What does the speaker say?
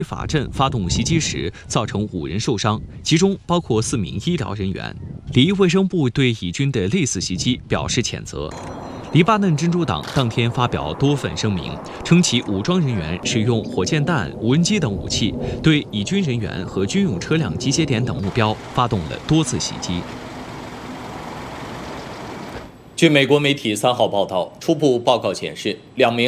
法阵发动袭击时，造成5人受伤，其中包括4名医疗人员。黎卫生部对以军的类似袭击表示谴责。黎巴嫩真主党当天发表多份声明，称其武装人员使用火箭弹、无人机等武器，对以军人员和军用车辆集结点等目标发动了多次袭击。 据美国媒体3号报道，初步报告显示，2名